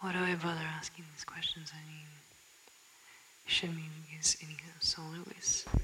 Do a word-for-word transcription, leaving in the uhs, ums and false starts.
Why do I bother asking these questions? I mean, Shemi is anyhow soloist.